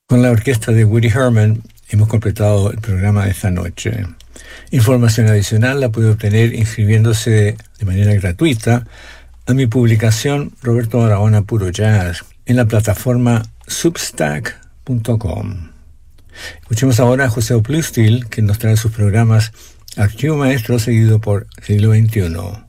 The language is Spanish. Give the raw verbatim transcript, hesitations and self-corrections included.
Con la orquesta de Woody Herman hemos completado el programa de esta noche. Información adicional la puede obtener inscribiéndose de manera gratuita a mi publicación Roberto Barahona Puro Jazz en la plataforma substack punto com. Escuchemos ahora a José Oplustil, que nos trae sus programas Archivo Maestro seguido por Siglo veintiuno.